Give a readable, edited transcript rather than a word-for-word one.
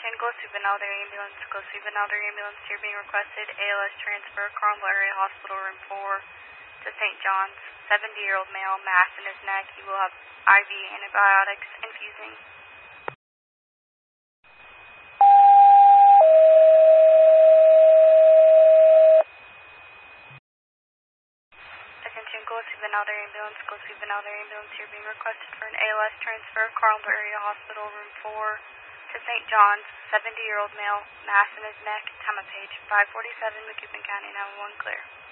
Attention, go to Vinalder Ambulance. Go to Vinalder Ambulance. You're being requested. ALS transfer, Carmel Area Hospital, room 4 to St. John's. 70-year-old male, mass in his neck. He will have IV antibiotics infusing. Attention, go to Vinalder Ambulance. Go to Vinalder Ambulance. You're being requested for an ALS transfer, Carmel Area Hospital, room 4 to St. John's. 70-year-old male, mass in his neck. Time of page 547, Macoupin County, 911 clear.